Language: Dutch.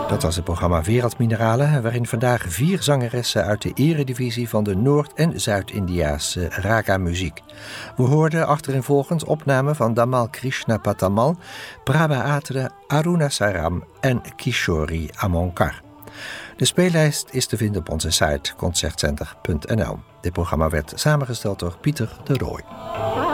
Dat was het programma Wereldmineralen, waarin vandaag 4 zangeressen uit de eredivisie van de Noord- en Zuid-Indiaanse raga-muziek. We hoorden achtereenvolgens opnamen van Damal Krishna Patamal, Prabha Atre, Aruna Saram en Kishori Amonkar. De speellijst is te vinden op onze site concertcenter.nl. Dit programma werd samengesteld door Pieter de Rooij.